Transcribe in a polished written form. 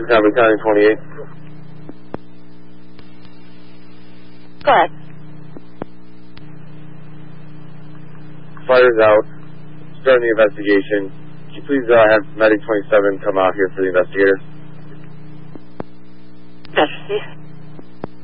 is Company County 28. Go ahead. Fire's out. Starting the investigation. Can you please have Medic 27 come out here for the investigator? Yes, Chief.